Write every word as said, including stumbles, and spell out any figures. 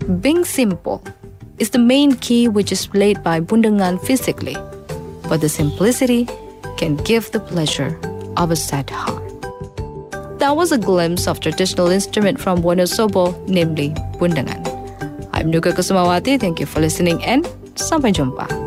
Being simple is the main key which is played by bundangan physically, but the simplicity can give the pleasure of a sad heart. That was a glimpse of traditional instrument from Wonosobo, namely bundangan. I'm Nuka Kusumawati. Thank you for listening and sampai jumpa.